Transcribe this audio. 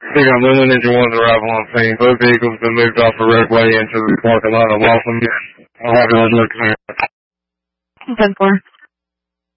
They got Linen Ninja 1's arrival on scene. Both vehicles have been moved off the roadway into the parking lot of Waltham. I'll have you on look there. 10-4.